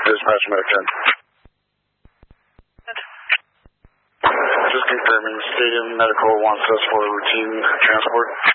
Dispatch Medic 10. Just confirming, Stadium Medical wants us for routine transport.